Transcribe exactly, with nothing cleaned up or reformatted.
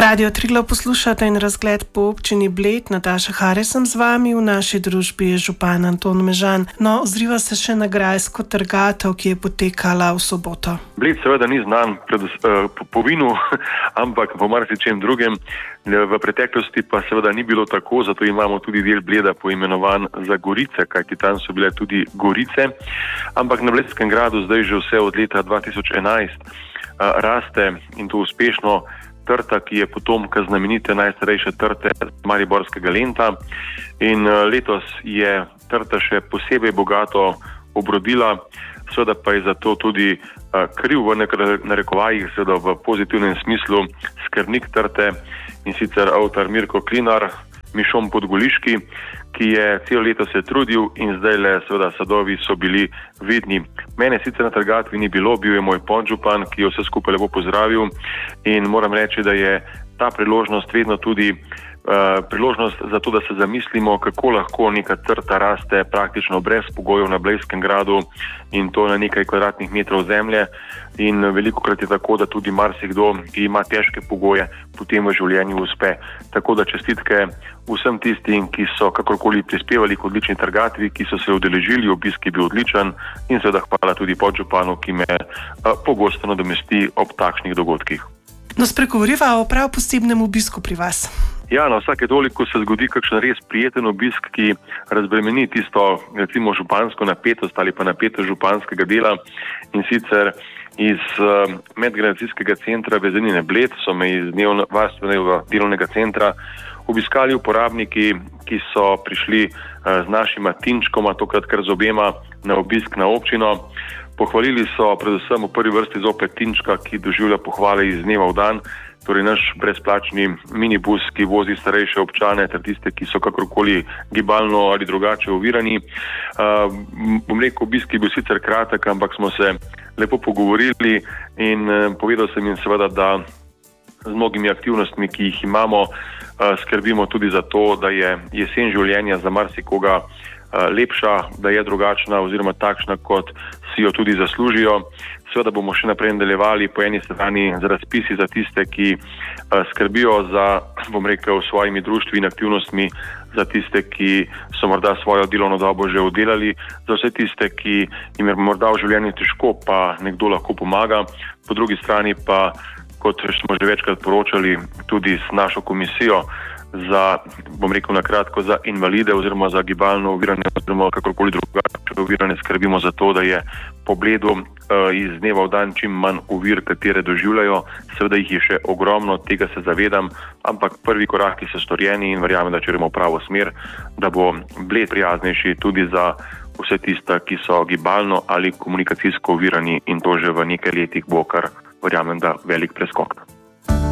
Radio Triglav poslušate in razgled po občini Bled. Nataša Hare sem z vami, v naši družbi je župan Anton Mežan. No, ozriva se še na grajsko trgatev, ki je potekala v soboto. Bled seveda ni znan predvs, uh, po, po vinu, ampak po marsičem drugem. V preteklosti pa seveda ni bilo tako, zato imamo tudi del Bleda poimenovan za Gorice, kajti tam so bile tudi Gorice. Ampak na Bledskem gradu zdaj že vse od leta dva tisoč enajst uh, raste in to uspešno trta, ki je potomka znamenite najstarejše trte mariborskega Lenta. In letos je trta še posebej bogato obrodila, seveda pa je zato tudi kriv v narekovajih, seveda v pozitivnem smislu, skrbnik trte, in sicer avtor Mirko Klinar, Mišom Podgoliški, ki je celo leto se trudil in zdaj le seveda sadovi so bili vidni. Mene sicer na trgatvi ni bilo, bil je moj podžupan, ki je vse skupaj lepo pozdravil in moram reči, da je ta priložnost vedno tudi uh, priložnost za to, da se zamislimo, kako lahko neka trta raste praktično brez pogojev na Bledskem gradu in to na nekaj kvadratnih metrov zemlje. In velikokrat je tako, da tudi marsikdo, ki ima težke pogoje, potem v življenju uspe. Tako da čestitke vsem tistim, ki so kakorkoli prispevali k odlični trgatvi, ki so se udeležili, obisk je bil odličen in seveda hvala tudi podžupanu, ki me uh, pogosto nadomesti ob takšnih dogodkih. No, spregovoriva o prav posebnem obisku pri vas. Ja, na vsake toliko se zgodi kakšen res prijeten obisk, ki razbremeni tisto, recimo, župansko napetost ali pa napetost županskega dela. In sicer iz uh, medgeneracijskega centra Vezenine Bled so me iz varstvenega delovnega centra obiskali uporabniki, ki so prišli uh, z našima tinčkoma, tokrat kar z obema, na obisk na občino. Pohvalili so predvsem v prvi vrsti zopet tinčka, ki doživlja pohvale iz dneva v dan, torej naš brezplačni minibus, ki vozi starejše občane ter tiste, ki so kakorkoli gibalno ali drugače ovirani. Uh, bom rekel, obisk je bil sicer kratek, ampak smo se lepo pogovorili in uh, povedal sem jim seveda, da z mnogimi aktivnostmi, ki jih imamo, uh, skrbimo tudi za to, da je jesen življenja za marsikoga uh, lepša, da je drugačna oziroma takšna, kot si jo tudi zaslužijo. Seveda bomo še naprej nadaljevali po eni strani z razpisi za tiste, ki uh, skrbijo za, bom rekel, svojimi društvi in aktivnostmi, za tiste, ki so morda svojo delovno dobo že oddelali, za vse tiste, ki jim je morda v življenju težko, pa nekdo lahko pomaga. Po drugi strani pa, kot smo že večkrat poročali, tudi s našo komisijo za, bom rekel na kratko, za invalide oziroma za gibalno ovirane oziroma kakorkoli drugače ovirane skrbimo za to, da je po Bledu uh, iz dneva v dan čim manj ovir, katere doživljajo. Seveda jih je še ogromno, tega se zavedam, ampak prvi koraki so storjeni in verjamem, da če gremo v pravo smer, da bo Bled prijaznejši tudi za vse tiste, ki so gibalno ali komunikacijsko ovirani in to že v nekaj letih bo kar, verjamem, da velik preskok.